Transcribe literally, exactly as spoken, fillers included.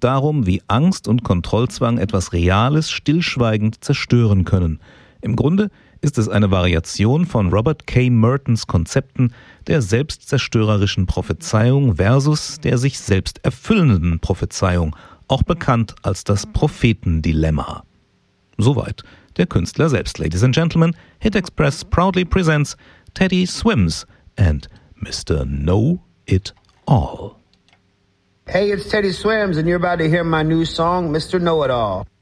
darum, wie Angst und Kontrollzwang etwas Reales stillschweigend zerstören können. Im Grunde ist es eine Variation von Robert K. Mertens Konzepten der selbstzerstörerischen Prophezeiung versus der sich selbst erfüllenden Prophezeiung, auch bekannt als das Prophetendilemma. Soweit der Künstler selbst. Ladies and Gentlemen, Hit Express proudly presents Teddy Swims and Mister Know-It-All. Hey, it's Teddy Swims, and you're about to hear my new song, Mister Know-It-All.